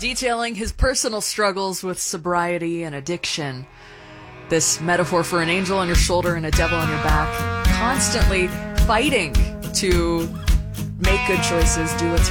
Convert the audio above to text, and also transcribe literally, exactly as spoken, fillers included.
detailing his personal struggles with sobriety and addiction. This metaphor for an angel on your shoulder and a devil on your back, constantly fighting to make good choices, do what's